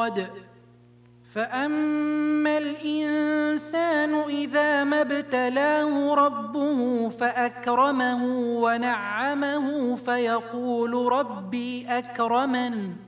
مراد فأما الإنسان إذا ما ابتلاه ربه فأكرمه ونعمه فيقول ربي أكرمن